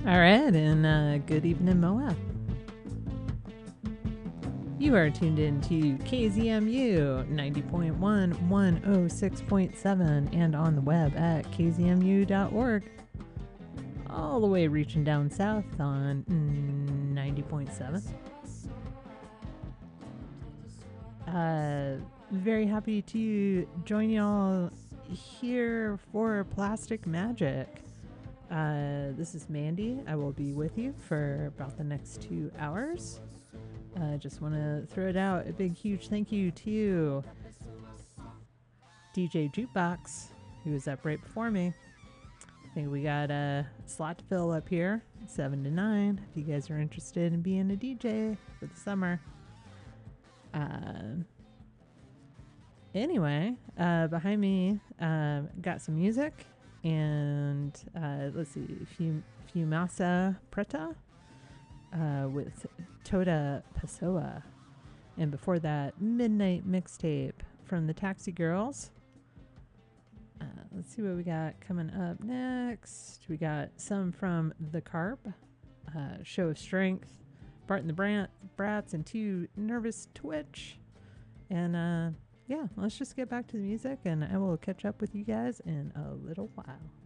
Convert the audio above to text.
All right, and good evening, Moab. You are tuned in to KZMU 90.1, 106.7, and on the web at kzmu.org. All the way reaching down south on 90.7. Very happy to join y'all here for Plastic Magic. This is Mandy. I will be with you for about the next 2 hours. I just want to throw it out. A big, huge thank you to DJ Jukebox, who was up right before me. I think we got a slot to fill up here, 7 to 9, if you guys are interested in being a DJ for the summer. Anyway, behind me, got some music, and let's see, Fumasa Preta with Toda Pessoa. And before that, Midnight Mixtape from the Taxi Girls. Let's see what we got coming up next. We got some from The Carp, Show of Strength, Bart and the Brats, and Two Nervous Twitch. And yeah, let's just get back to the music, and I will catch up with you guys in a little while.